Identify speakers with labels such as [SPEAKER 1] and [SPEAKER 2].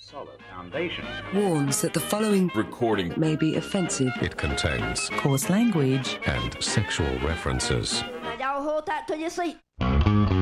[SPEAKER 1] solid foundation.
[SPEAKER 2] Warns that the following
[SPEAKER 3] recording
[SPEAKER 2] may be offensive.
[SPEAKER 3] It contains
[SPEAKER 2] coarse language
[SPEAKER 3] and sexual references.
[SPEAKER 4] 大家好，大家推荐